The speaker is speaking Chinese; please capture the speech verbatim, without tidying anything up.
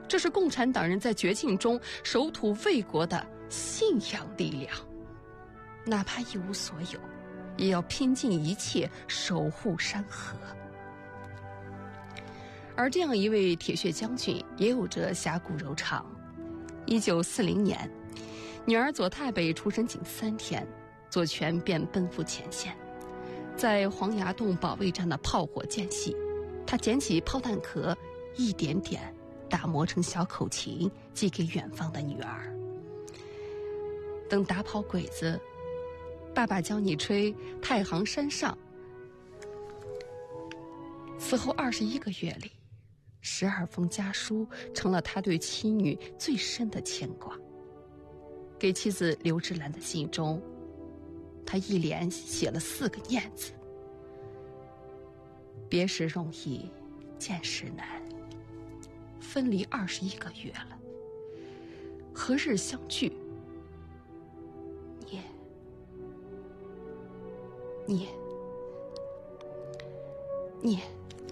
这是共产党人在绝境中守土卫国的信仰力量，哪怕一无所有，也要拼尽一切守护山河。而这样一位铁血将军也有着侠骨柔肠。一九四零年，女儿左太北出生仅三天，左权便奔赴前线，在黄崖洞保卫战的炮火间隙，他捡起炮弹壳，一点点打磨成小口琴，寄给远方的女儿。等打跑鬼子，爸爸教你吹太行山上。此后二十一个月里，十二封家书成了他对妻女最深的牵挂。给妻子刘芝兰的信中，他一连写了四个念字：别时容易，见时难。分离二十一个月了，何日相聚？念，念，念。